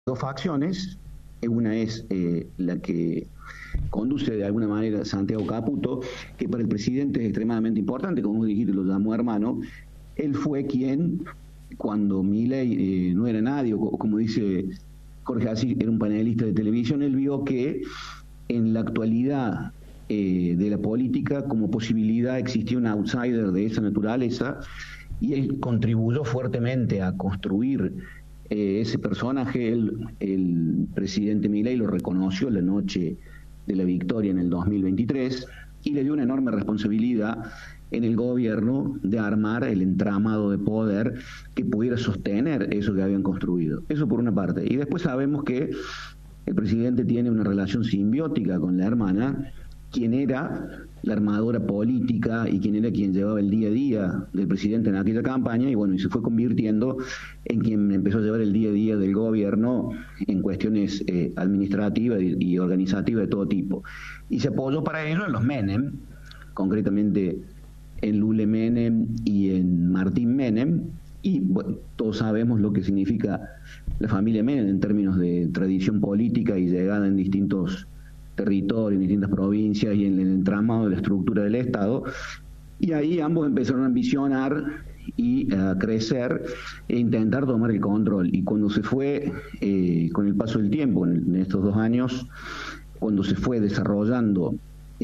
dos facciones. Una es la que conduce de alguna manera Santiago Caputo, que para el presidente es extremadamente importante, como dijiste, lo llamó hermano. Él fue quien, cuando Milei no era nadie, o como dice Jorge Asís, era un panelista de televisión, él vio que en la actualidad de la política, como posibilidad, existía un outsider de esa naturaleza, y él contribuyó fuertemente a construir ese personaje. El presidente Milei lo reconoció la noche de la victoria en el 2023 y le dio una enorme responsabilidad en el gobierno de armar el entramado de poder que pudiera sostener eso que habían construido. Eso por una parte. Y después sabemos que el presidente tiene una relación simbiótica con la hermana, quien era la armadora política y quien llevaba el día a día del presidente en aquella campaña, y bueno, y se fue convirtiendo en quien empezó a llevar el día a día del gobierno en cuestiones administrativas y organizativas de todo tipo. Y se apoyó para ello en los Menem, concretamente en Lule Menem y en Martín Menem, y bueno, todos sabemos lo que significa la familia Menem en términos de tradición política y llegada en distintos territorios, en distintas provincias y en el entramado de la estructura del Estado. Y ahí ambos empezaron a ambicionar y a crecer e intentar tomar el control. Y cuando se fue, con el paso del tiempo, en estos 2 años, cuando se fue desarrollando,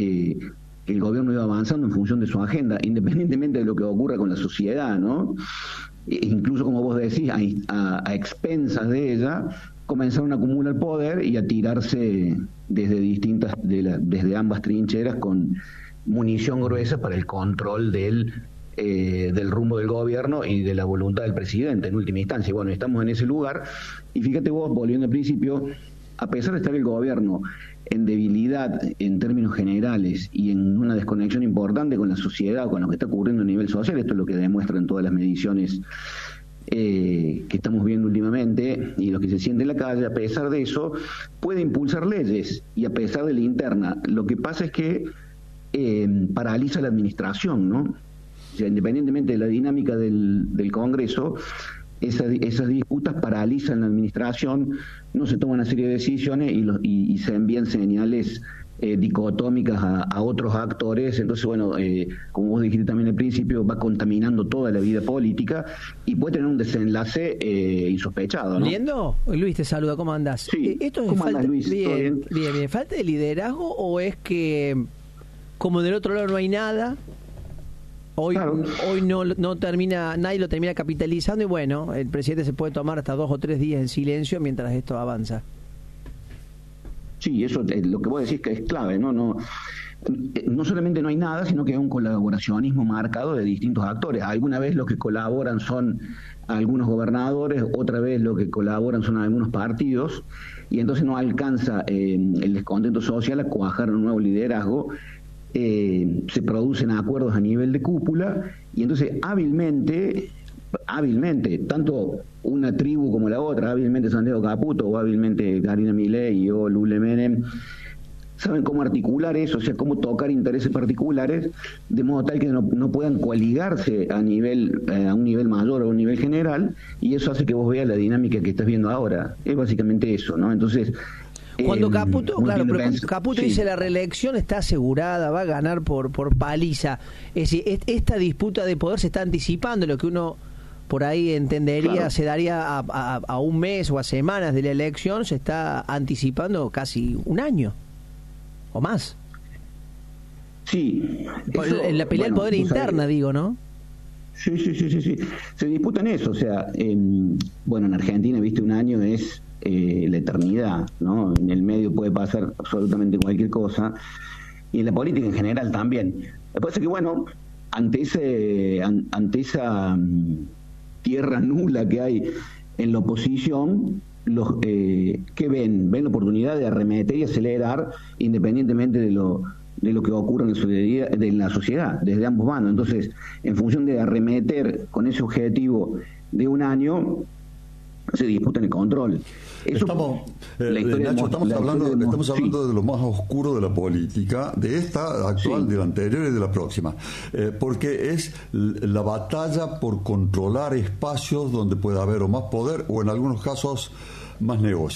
el gobierno iba avanzando en función de su agenda, independientemente de lo que ocurra con la sociedad, ¿no? Incluso, como vos decís, a expensas de ella, comenzaron a acumular poder y a tirarse desde ambas trincheras con munición gruesa para el control del rumbo del gobierno y de la voluntad del presidente en última instancia. Y bueno, estamos en ese lugar, y fíjate vos, volviendo al principio, a pesar de estar el gobierno en debilidad en términos generales y en una desconexión importante con la sociedad, con lo que está ocurriendo a nivel social, esto es lo que demuestran todas las mediciones que estamos viendo últimamente y lo que se siente en la calle, a pesar de eso puede impulsar leyes, y a pesar de la interna. Lo que pasa es que paraliza la administración, ¿no? O sea, independientemente de la dinámica del Congreso, esas disputas paralizan la administración, no se toman una serie de decisiones y se envían señales dicotómicas a otros actores. Entonces, bueno, como vos dijiste también al principio, va contaminando toda la vida política y puede tener un desenlace insospechado, ¿no? ¿Liendo? Luis, te saluda, ¿cómo andás? Sí, ¿Esto es ¿cómo falta, andás, Luis? bien, falta de liderazgo, o es que, como del otro lado no hay nada, hoy no termina, nadie lo termina capitalizando, y bueno, el presidente se puede tomar hasta 2 o 3 días en silencio mientras esto avanza? Sí, eso es lo que vos decís, que es clave, ¿no? No solamente no hay nada, sino que hay un colaboracionismo marcado de distintos actores. Alguna vez los que colaboran son algunos gobernadores, otra vez los que colaboran son algunos partidos, y entonces no alcanza el descontento social a cuajar un nuevo liderazgo. Se producen acuerdos a nivel de cúpula, y entonces hábilmente, tanto una tribu como la otra, hábilmente Santiago Caputo o hábilmente Karina Milei o Lule Menem, saben cómo articular eso, o sea, cómo tocar intereses particulares, de modo tal que no puedan coaligarse a un nivel mayor o a un nivel general, y eso hace que vos veas la dinámica que estás viendo ahora. Es básicamente eso, ¿no? Entonces, cuando Caputo, claro, pero Caputo sí, dice la reelección está asegurada, va a ganar por paliza. Es decir, esta disputa de poder se está anticipando, lo que uno por ahí entendería, claro, se daría a un mes o a semanas de la elección, se está anticipando casi un año o más. Sí. En la pelea del poder interna, digo, ¿no? Sí. Se disputan eso, o sea, bueno, en Argentina, viste, un año es la eternidad, ¿no? En el medio puede pasar absolutamente cualquier cosa, y en la política en general también. Me parece que, bueno, ante esa tierra nula que hay en la oposición, que ven la oportunidad de arremeter y acelerar independientemente de lo que ocurre en la sociedad, desde ambos bandos. Entonces, en función de arremeter con ese objetivo de un año, se disputa en el control. Nacho, estamos hablando de lo más oscuro de la política, de esta actual, sí, de la anterior y de la próxima, porque es la batalla por controlar espacios donde pueda haber o más poder o en algunos casos más negocio.